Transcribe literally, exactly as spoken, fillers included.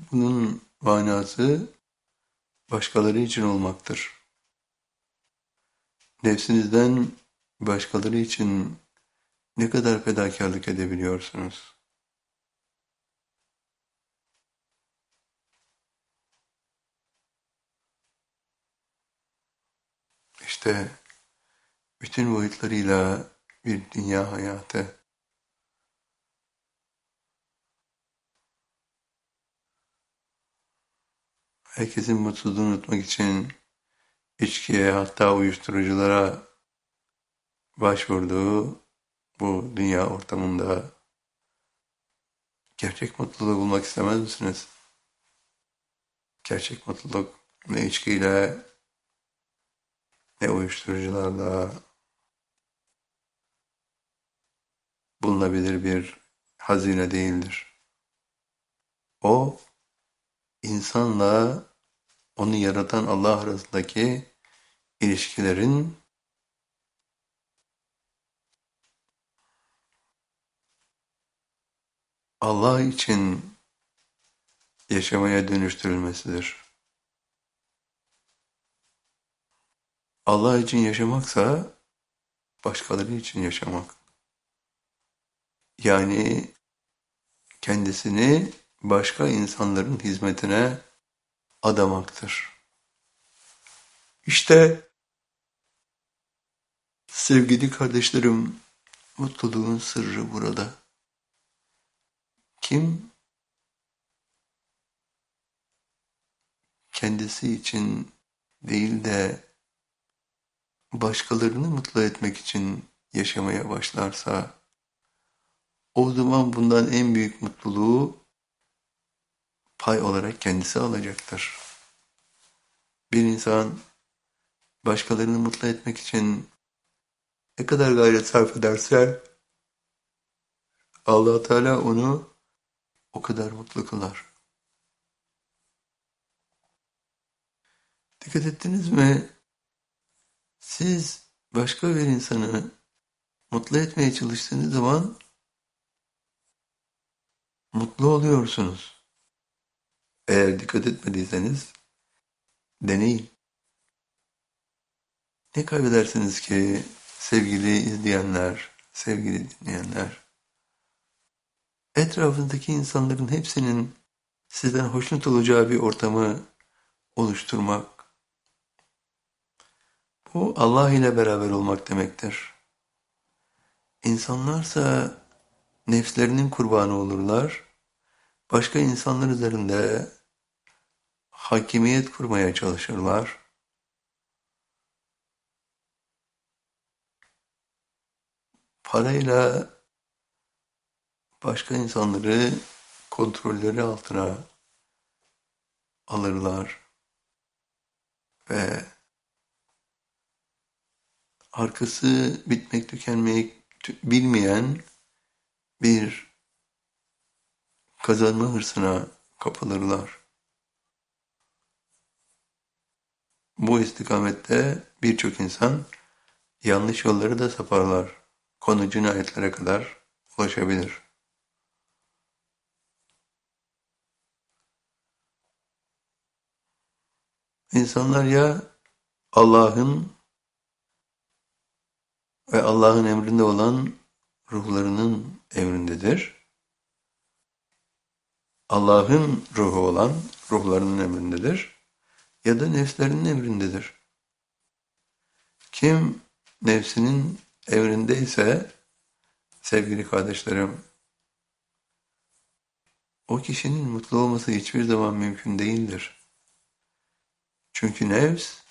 Bunun manası başkaları için olmaktır. Nefsinizden başkaları için ne kadar fedakarlık edebiliyorsunuz? İşte bütün boyutlarıyla bir dünya hayatı. Herkesin mutluluğunu unutmak için içkiye, hatta uyuşturuculara başvurduğu bu dünya ortamında gerçek mutluluğu bulmak istemez misiniz? Gerçek mutluluk ne içkiyle ne uyuşturucularla bulunabilir bir hazine değildir. O, insanla onu yaratan Allah arasındaki ilişkilerin Allah için yaşamaya dönüştürülmesidir. Allah için yaşamaksa başkaları için yaşamak. Yani kendisini başka insanların hizmetine adamaktır. İşte sevgili kardeşlerim, mutluluğun sırrı burada. Kim kendisi için değil de başkalarını mutlu etmek için yaşamaya başlarsa, o zaman bundan en büyük mutluluğu pay olarak kendisi alacaktır. Bir insan başkalarını mutlu etmek için ne kadar gayret sarf ederse, Allah Teala onu o kadar mutlu kılar. Dikkat ettiniz mi? Siz başka bir insanı mutlu etmeye çalıştığınız zaman mutlu oluyorsunuz. Eğer dikkat etmediyseniz deneyin. Ne kaybedersiniz ki sevgili izleyenler, sevgili dinleyenler? Etrafındaki insanların hepsinin sizden hoşnut olacağı bir ortamı oluşturmak. Bu Allah ile beraber olmak demektir. İnsanlarsa nefslerinin kurbanı olurlar. Başka insanlar üzerinde hakimiyet kurmaya çalışırlar. Parayla başka insanları kontrolleri altına alırlar ve arkası bitmek tükenmek bilmeyen bir kazanma hırsına kapılırlar. Bu istikamette birçok insan yanlış yolları da saparlar. Konu cinayetlere kadar ulaşabilir. İnsanlar ya Allah'ın ve Allah'ın emrinde olan ruhlarının emrindedir. Allah'ın ruhu olan ruhlarının emrindedir. Ya da nefslerinin emrindedir. Kim nefsinin emrindeyse, sevgili kardeşlerim, o kişinin mutlu olması hiçbir zaman mümkün değildir. Çünkü nefs